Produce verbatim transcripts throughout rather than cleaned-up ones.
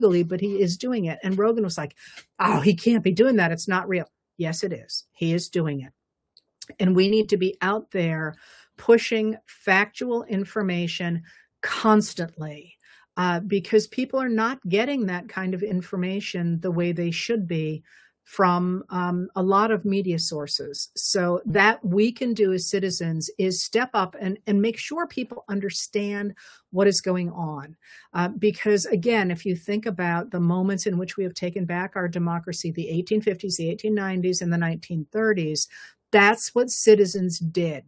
illegally, but he is doing it. And Rogan was like, oh, he can't be doing that. It's not real. Yes, it is. He is doing it. And we need to be out there pushing factual information constantly, uh, because people are not getting that kind of information the way they should be from um, a lot of media sources. So that we can do as citizens is step up and, and make sure people understand what is going on. Uh, because again, if you think about the moments in which we have taken back our democracy, the eighteen fifties, the eighteen nineties, and the nineteen thirties, that's what citizens did.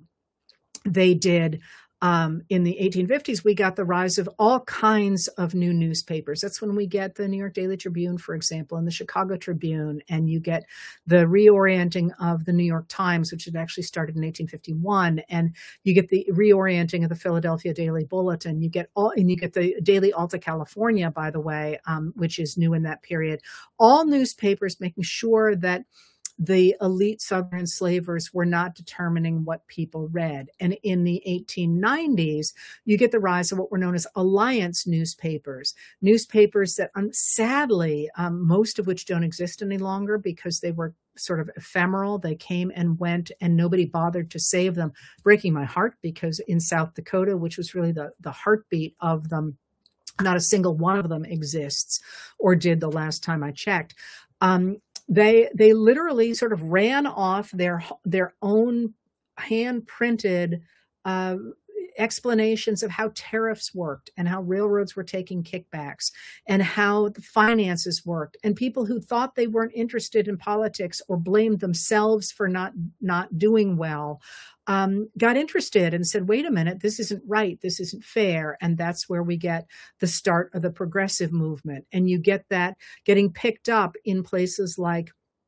They did. Um, in the eighteen fifties, we got the rise of all kinds of new newspapers. That's when we get the New York Daily Tribune, for example, and the Chicago Tribune, and you get the reorienting of the New York Times, which had actually started in eighteen fifty-one, and you get the reorienting of the Philadelphia Daily Bulletin. You get all, and you get the Daily Alta California, by the way, um, which is new in that period. All newspapers making sure that the elite Southern slavers were not determining what people read. And in the eighteen nineties, you get the rise of what were known as alliance newspapers, newspapers that um, sadly, um, most of which don't exist any longer because they were sort of ephemeral. They came and went and nobody bothered to save them, breaking my heart, because in South Dakota, which was really the, the heartbeat of them, not a single one of them exists or did the last time I checked. Um, They they literally sort of ran off their their own hand-printed uh, explanations of how tariffs worked and how railroads were taking kickbacks and how the finances worked. And people who thought they weren't interested in politics or blamed themselves for not not doing well um, got interested and said, wait a minute, this isn't right. This isn't fair. And that's where we get the start of the progressive movement. And you get that getting picked up in places like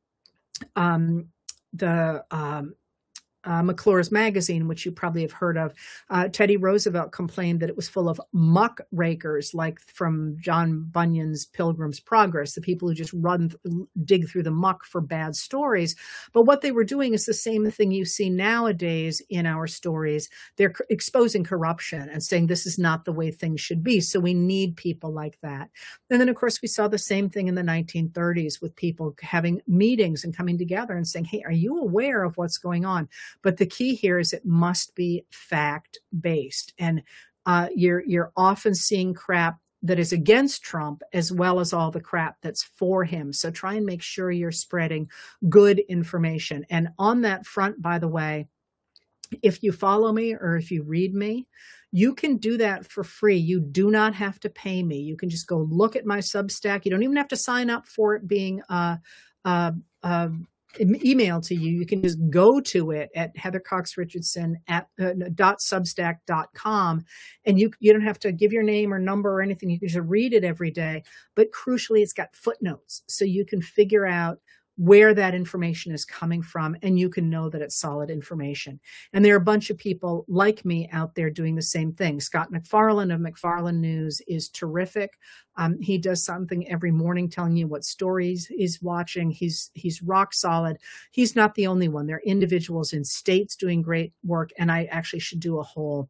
um, the um, Uh, McClure's Magazine, which you probably have heard of. Uh, Teddy Roosevelt complained that it was full of muck rakers, like from John Bunyan's Pilgrim's Progress, the people who just run, dig through the muck for bad stories. But what they were doing is the same thing you see nowadays in our stories. They're c- exposing corruption and saying this is not the way things should be. So we need people like that. And then, of course, we saw the same thing in the nineteen thirties with people having meetings and coming together and saying, hey, are you aware of what's going on? But the key here is it must be fact-based. And uh, you're you're often seeing crap that is against Trump as well as all the crap that's for him. So try and make sure you're spreading good information. And on that front, by the way, if you follow me or if you read me, you can do that for free. You do not have to pay me. You can just go look at my Substack. You don't even have to sign up for it being uh, uh, uh, email to you. You can just go to it at Heather Cox Richardson at uh, dot substack dot com, and you you don't have to give your name or number or anything. You can just read it every day. But crucially, it's got footnotes, so you can figure out where that information is coming from, and you can know that it's solid information. And there are a bunch of people like me out there doing the same thing. Scott McFarlane of McFarlane News is terrific. Um, he does something every morning telling you what stories he's watching. He's he's rock solid. He's not the only one. There are individuals in states doing great work, and I actually should do a whole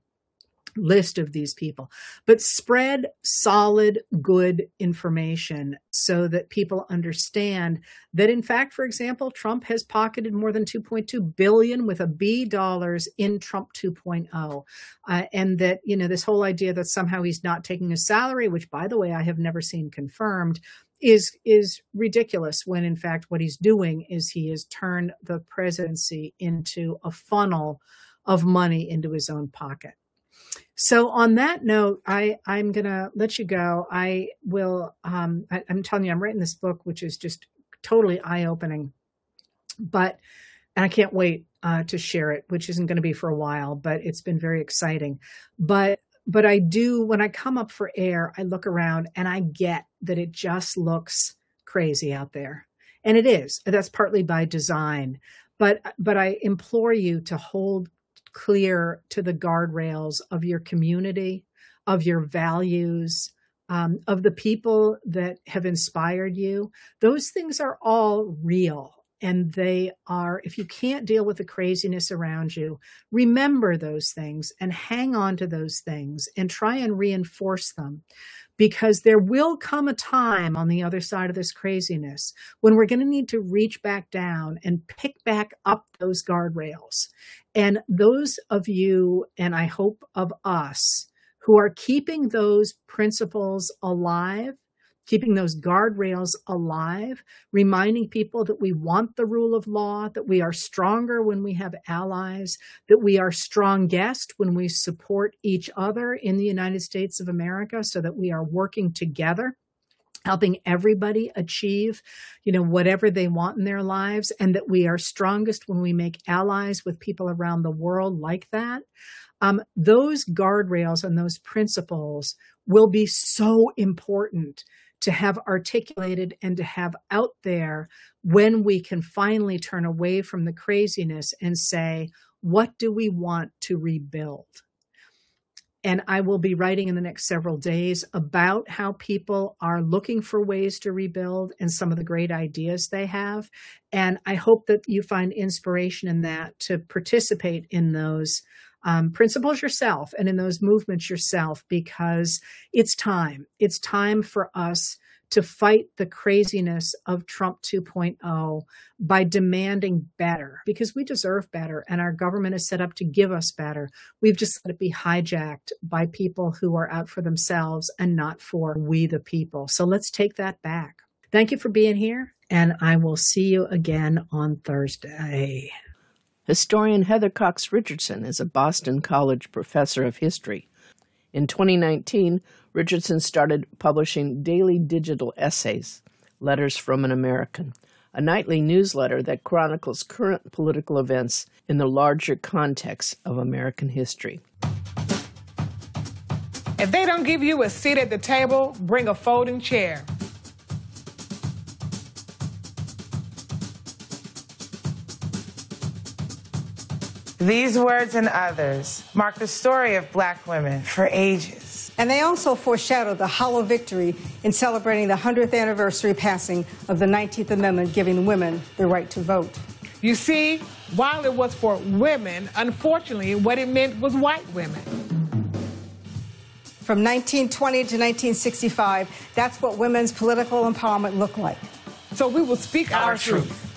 list of these people. But spread solid, good information so that people understand that, in fact, for example, Trump has pocketed more than two point two billion with a B dollars in Trump two point oh. Uh, and that, you know, this whole idea that somehow he's not taking a salary, which, by the way, I have never seen confirmed, is is ridiculous, when in fact what he's doing is he has turned the presidency into a funnel of money into his own pocket. So on that note, I, I'm going to let you go. I will, um, I, I'm telling you, I'm writing this book, which is just totally eye-opening, but, and I can't wait uh, to share it, which isn't going to be for a while, but it's been very exciting. But, but I do, when I come up for air, I look around and I get that it just looks crazy out there. And it is. That's partly by design. But, but I implore you to hold clear to the guardrails of your community, of your values, um, of the people that have inspired you. Those things are all real. And they are, if you can't deal with the craziness around you, remember those things and hang on to those things and try and reinforce them. because there will come a time on the other side of this craziness when we're going to need to reach back down and pick back up those guardrails. And those of you, and I hope of us, who are keeping those principles alive, keeping those guardrails alive, reminding people that we want the rule of law, that we are stronger when we have allies, that we are strongest when we support each other in the United States of America, so that we are working together, helping everybody achieve, you know, whatever they want in their lives, and that we are strongest when we make allies with people around the world like that. Um, those guardrails and those principles will be so important to have articulated and to have out there when we can finally turn away from the craziness and say, what do we want to rebuild? And I will be writing in the next several days about how people are looking for ways to rebuild and some of the great ideas they have. And I hope that you find inspiration in that to participate in those Um, principles yourself and in those movements yourself, because it's time. It's time for us to fight the craziness of Trump two point oh by demanding better, because we deserve better and our government is set up to give us better. We've just let it be hijacked by people who are out for themselves and not for we the people. So let's take that back. Thank you for being here, and I will see you again on Thursday. Historian Heather Cox Richardson is a Boston College professor of history. In twenty nineteen, Richardson started publishing daily digital essays, Letters from an American, a nightly newsletter that chronicles current political events in the larger context of American history. If they don't give you a seat at the table, bring a folding chair. These words and others mark the story of black women for ages. And they also foreshadow the hollow victory in celebrating the hundredth anniversary passing of the nineteenth Amendment, giving women the right to vote. You see, while it was for women, unfortunately, what it meant was white women. From nineteen twenty to nineteen sixty-five, that's what women's political empowerment looked like. So we will speak our, our truth. truth.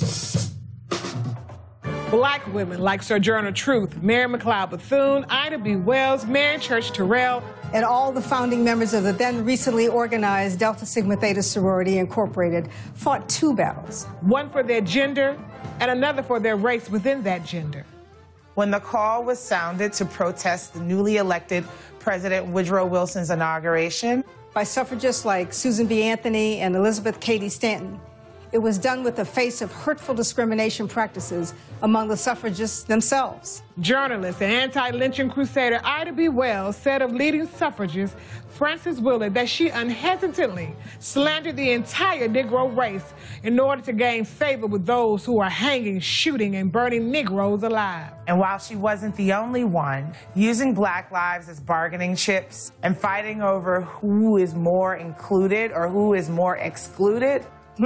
Black women like Sojourner Truth, Mary McLeod Bethune, Ida B. Wells, Mary Church Terrell, and all the founding members of the then recently organized Delta Sigma Theta Sorority Incorporated fought two battles. One for their gender and another for their race within that gender. When the call was sounded to protest the newly elected President Woodrow Wilson's inauguration by suffragists like Susan B. Anthony and Elizabeth Cady Stanton, it was done with the face of hurtful discrimination practices among the suffragists themselves. Journalist and anti-lynching crusader Ida B. Wells said of leading suffragist Frances Willard that she unhesitantly slandered the entire Negro race in order to gain favor with those who are hanging, shooting, and burning Negroes alive. And while she wasn't the only one using Black lives as bargaining chips and fighting over who is more included or who is more excluded,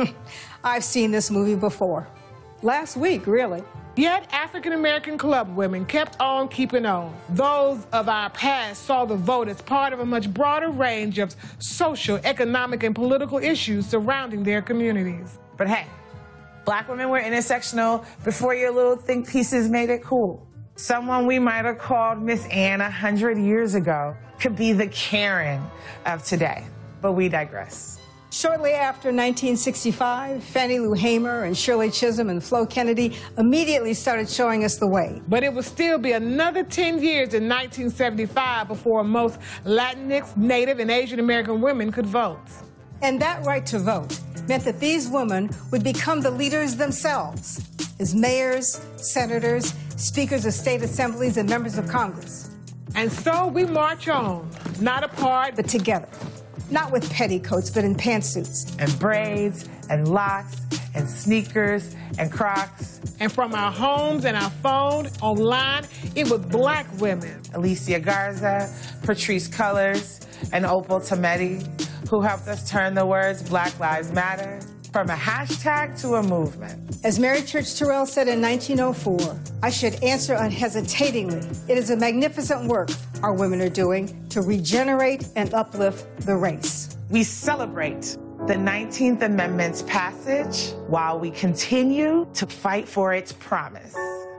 I've seen this movie before. Last week, really. Yet African-American club women kept on keeping on. Those of our past saw the vote as part of a much broader range of social, economic, and political issues surrounding their communities. But hey, black women were intersectional before your little think pieces made it cool. Someone we might have called Miss Ann a hundred years ago could be the Karen of today. But we digress. Shortly after nineteen sixty-five, Fannie Lou Hamer and Shirley Chisholm and Flo Kennedy immediately started showing us the way. But it would still be another ten years in nineteen seventy-five before most Latinx, Native, and Asian American women could vote. And that right to vote meant that these women would become the leaders themselves as mayors, senators, speakers of state assemblies, and members of Congress. And so we march on, not apart, but together. Not with petticoats, but in pantsuits. And braids, and locks, and sneakers, and Crocs. And from our homes and our phone, online, it was black women. Alicia Garza, Patrisse Cullors, and Opal Tometi, who helped us turn the words Black Lives Matter from a hashtag to a movement. As Mary Church Terrell said in nineteen oh four, I should answer unhesitatingly. It is a magnificent work our women are doing to regenerate and uplift the race. We celebrate the nineteenth Amendment's passage while we continue to fight for its promise.